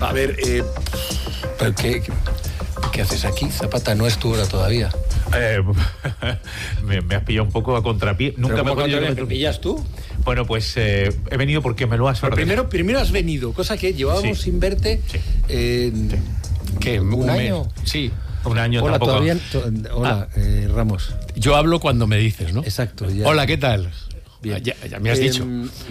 A ver, ¿pero qué haces aquí? Zapata, no es tu hora todavía. Me has pillado un poco a contrapié. Nunca me pillas tú. Bueno, pues he venido porque me lo has ordenado. Primero has venido, cosa que llevábamos sin verte. ¿Qué? ¿Un año? Sí. Un año Hola, tampoco. Hola, Ramos. Yo hablo cuando me dices, ¿no? Exacto. Ya. Hola, ¿qué tal? Bien. Ya me has dicho.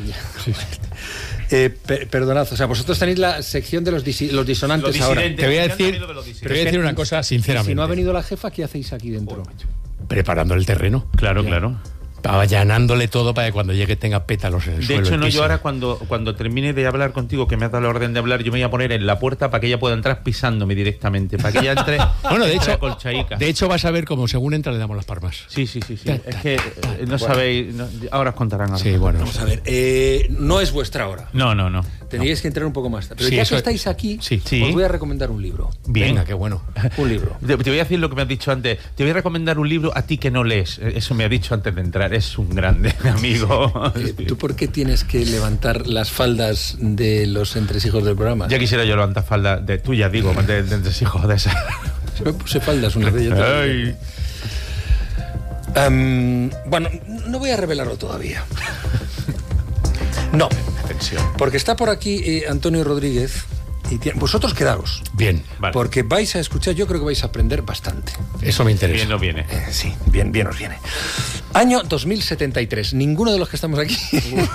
Perdonad, o sea, vosotros tenéis la sección de los disonantes ahora. Te voy a decir una cosa sinceramente. Si no ha venido la jefa, ¿qué hacéis aquí dentro? Preparando el terreno. Claro, claro. Allanándole todo para que cuando llegue tenga pétalos en el suelo. De hecho, no, yo ahora cuando termine de hablar contigo, que me has dado la orden de hablar, yo me voy a poner en la puerta para que ella pueda entrar pisándome directamente, para que ella entre. Bueno, de hecho vas a ver cómo según entra le damos las palmas. Sí. Es que no sabéis, ahora os contarán algo. Sí, bueno. Vamos a ver, no es vuestra hora. No. Teníais que entrar un poco más tarde. Pero Sí, ya que estáis aquí, os voy a recomendar un libro. Bien. Venga, qué bueno. Un libro. Te voy a decir lo que me has dicho antes. Te voy a recomendar un libro a ti que no lees. Eso me ha dicho antes de entrar. Es un grande amigo. ¿Tú por qué tienes que levantar las faldas de los entresijos del programa? Ya quisiera yo levantar faldas de tuyas, digo, de entresijos de esas. Yo me puse faldas una de ellas. Bueno, no voy a revelarlo todavía. No, porque está por aquí Antonio Rodríguez. Y vosotros quedaros. Bien, vale. Porque vais a escuchar, yo creo que vais a aprender bastante. Eso me interesa. Bien nos viene. Sí, bien os viene. Año 2073. Ninguno de los que estamos aquí.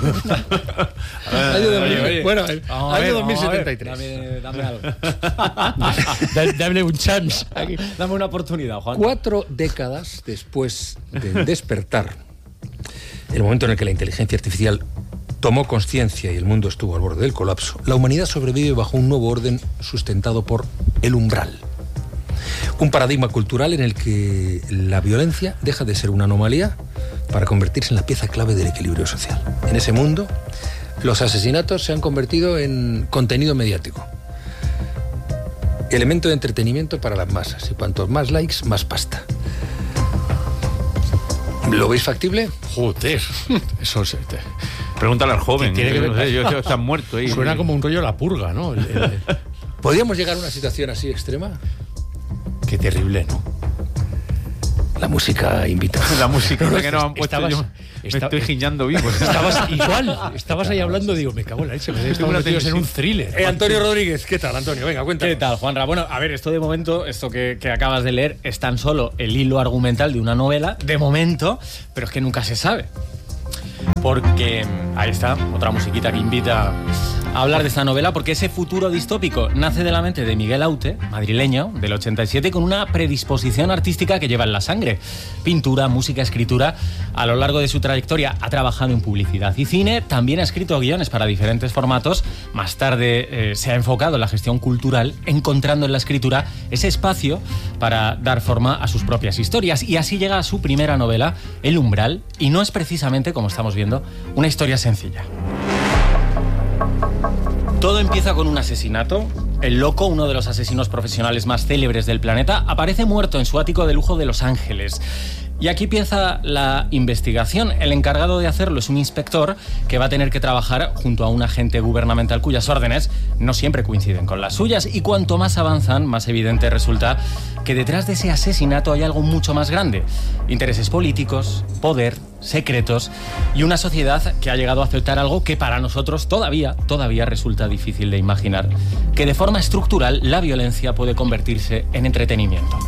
Año 2073. Dame algo. Dame un chance. Dame una oportunidad, Juan. 4 décadas después del despertar, el momento en el que la inteligencia artificial tomó conciencia y el mundo estuvo al borde del colapso, la humanidad sobrevive bajo un nuevo orden sustentado por el umbral. Un paradigma cultural en el que la violencia deja de ser una anomalía para convertirse en la pieza clave del equilibrio social. En ese mundo, los asesinatos se han convertido en contenido mediático. Elemento de entretenimiento para las masas. Y cuantos más likes, más pasta. ¿Lo veis factible? Joder. Eso es... Pregúntale al joven. Tiene que ver. Yo están muertos ahí. Suena como un rollo La Purga, ¿no? ¿Podríamos llegar a una situación así extrema? Qué terrible, ¿no? La música invita. La música que nos han puesto yo me estoy giñando vivo. Estabas ahí hablando, digo, me cago en la leche, estamos metidos en un thriller. Antonio Rodríguez, ¿qué tal, Antonio? Venga, cuéntanos. ¿Qué tal, Juanra? Bueno, a ver, esto de momento, esto que acabas de leer, es tan solo el hilo argumental de una novela, de momento, pero es que nunca se sabe. Porque ahí está, otra musiquita que invita a hablar de esta novela, porque ese futuro distópico nace de la mente de Miguel Aute, madrileño, del 87, con una predisposición artística que lleva en la sangre. Pintura, música, escritura. A lo largo de su trayectoria ha trabajado en publicidad y cine, también ha escrito guiones para diferentes formatos. Más tarde se ha enfocado en la gestión cultural, encontrando en la escritura ese espacio para dar forma a sus propias historias. Y así llega a su primera novela, El Umbral, y no es precisamente, como estamos viendo, una historia sencilla. Todo empieza con un asesinato. El loco, uno de los asesinos profesionales más célebres del planeta, aparece muerto en su ático de lujo de Los Ángeles. Y aquí empieza la investigación. El encargado de hacerlo es un inspector que va a tener que trabajar junto a un agente gubernamental cuyas órdenes no siempre coinciden con las suyas. Y cuanto más avanzan, más evidente resulta que detrás de ese asesinato hay algo mucho más grande. Intereses políticos, poder, secretos y una sociedad que ha llegado a aceptar algo que para nosotros todavía resulta difícil de imaginar. Que de forma estructural la violencia puede convertirse en entretenimiento.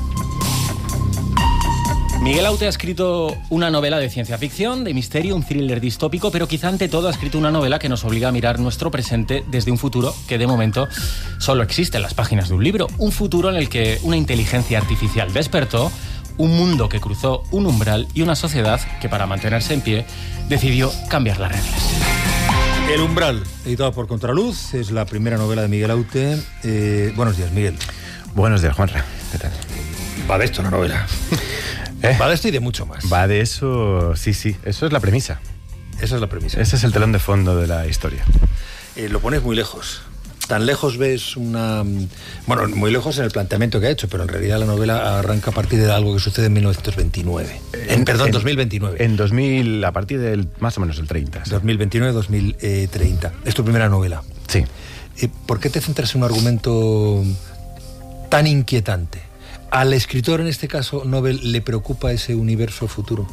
Miguel Aute ha escrito una novela de ciencia ficción, de misterio, un thriller distópico, pero quizá ante todo ha escrito una novela que nos obliga a mirar nuestro presente desde un futuro que de momento solo existe en las páginas de un libro. Un futuro en el que una inteligencia artificial despertó, un mundo que cruzó un umbral y una sociedad que para mantenerse en pie decidió cambiar las reglas. El Umbral, editado por Contraluz, es la primera novela de Miguel Aute. Buenos días, Miguel. Buenos días, Juanra. ¿Qué tal? Va de esto la novela. Va de esto y de mucho más. Va de eso, sí. Eso es la premisa. Esa es la premisa. Ese es el telón de fondo de la historia. Lo pones muy lejos. Tan lejos ves una... Bueno, muy lejos en el planteamiento que ha hecho, pero en realidad la novela arranca a partir de algo que sucede en 1929. 2029. En 2000, a partir del más o menos el 30. ¿Sí? 2029-2030. Es tu primera novela. Sí. ¿por qué te centras en un argumento tan inquietante? ¿Al escritor, en este caso, Nobel, le preocupa ese universo futuro?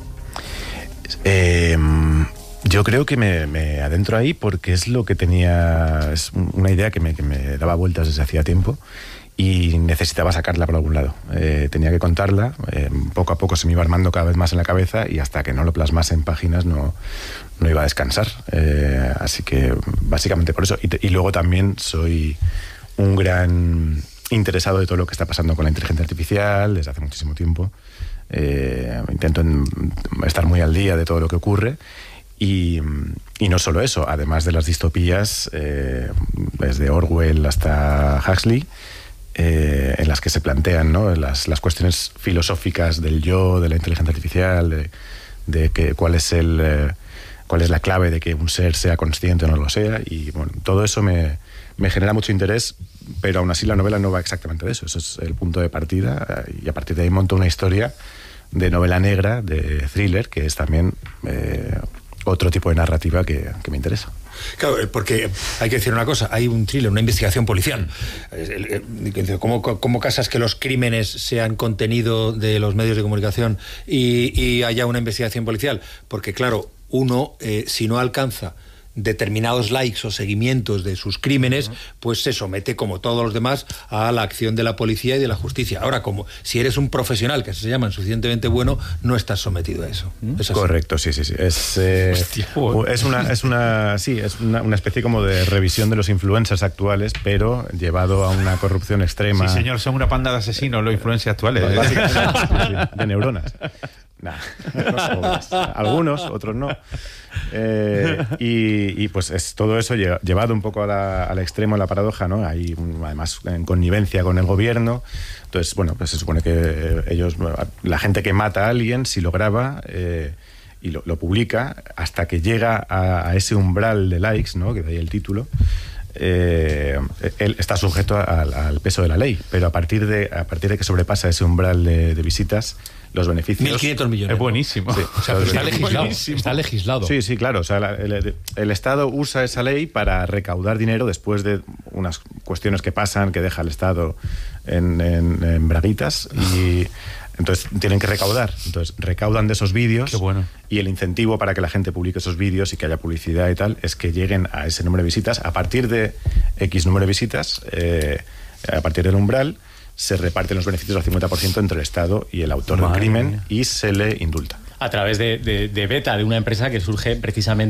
Yo creo que me adentro ahí porque es lo que tenía, es una idea que me daba vueltas desde hacía tiempo y necesitaba sacarla por algún lado. Tenía que contarla, poco a poco se me iba armando cada vez más en la cabeza y hasta que no lo plasmase en páginas no iba a descansar. Así que básicamente por eso. Y luego también soy un gran interesado de todo lo que está pasando con la inteligencia artificial desde hace muchísimo tiempo. Intento estar muy al día de todo lo que ocurre. Y no solo eso, además de las distopías, desde Orwell hasta Huxley, en las que se plantean, ¿no?, las cuestiones filosóficas del yo, de la inteligencia artificial, de que cuál es la clave de que un ser sea consciente o no lo sea. Y bueno, todo eso me genera mucho interés, pero aún así la novela no va exactamente de eso. Eso es el punto de partida y a partir de ahí monto una historia de novela negra, de thriller, que es también otro tipo de narrativa que me interesa. Claro, porque hay que decir una cosa, hay un thriller, una investigación policial. ¿Cómo casas que los crímenes sean contenido de los medios de comunicación y haya una investigación policial? Porque claro, uno, si no alcanza determinados likes o seguimientos de sus crímenes, pues se somete, como todos los demás, a la acción de la policía y de la justicia. Ahora, como si eres un profesional, que se llaman suficientemente bueno, no estás sometido a eso. ¿Es correcto, sí. Es una especie como de revisión de los influencers actuales, pero llevado a una corrupción extrema. Sí, señor, son una panda de asesinos los influencers actuales. Básicamente, de neuronas. Nah, algunos, otros no. Y pues es todo eso llevado un poco al extremo, a la paradoja, ¿no? Hay además en connivencia con el gobierno. Entonces, bueno, pues se supone que la gente que mata a alguien, si lo graba y lo publica, hasta que llega a ese umbral de likes, ¿no?, que de ahí el título, él está sujeto al peso de la ley, pero a partir de que sobrepasa ese umbral de visitas, los beneficios... 1.500 millones. Es buenísimo. Sí, o sea, está legislado. Sí, claro. O sea, el Estado usa esa ley para recaudar dinero después de unas cuestiones que pasan, que deja el Estado en braguitas, y entonces tienen que recaudar. Entonces recaudan de esos vídeos. Qué bueno. Y el incentivo para que la gente publique esos vídeos y que haya publicidad y tal es que lleguen a ese número de visitas. A partir de X número de visitas, a partir del umbral, se reparten los beneficios al 50% entre el Estado y el autor del crimen y se le indulta. A través de beta, de una empresa que surge precisamente